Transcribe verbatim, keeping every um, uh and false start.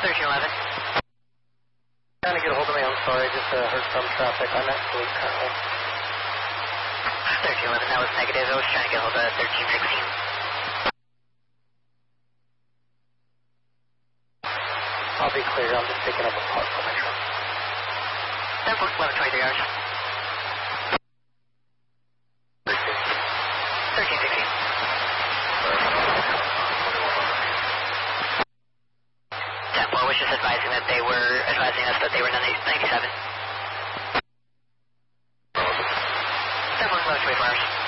thirteen eleven. Trying to get a hold of me, I'm sorry, just uh, heard some traffic. I'm at Fleet currently. thirteen eleven, that was negative. I was trying to get a hold of thirteen sixteen. I'll be clear, I'm just picking up a part for my truck. ten four, eleven twenty-three hours. thirteen sixteen. ten four was just advising that they were, advising us that they were ninety-seven. ten four, eleven twenty-four hours.